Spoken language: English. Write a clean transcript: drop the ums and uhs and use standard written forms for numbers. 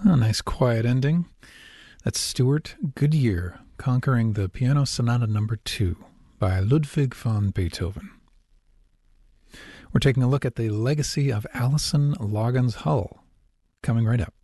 Oh, nice quiet ending. That's Stuart Goodyear conquering the Piano Sonata No. 2 by Ludwig van Beethoven. We're taking a look at the legacy of Alison Loggins Hull, coming right up.